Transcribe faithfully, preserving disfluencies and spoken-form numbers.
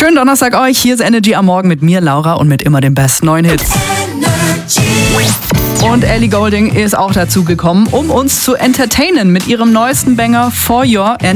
Schönen Donnerstag euch. Hier ist Energy am Morgen mit mir, Laura, und mit immer den besten neuen Hits. Und Ellie Goulding ist auch dazu gekommen, um uns zu entertainen mit ihrem neuesten Banger For Your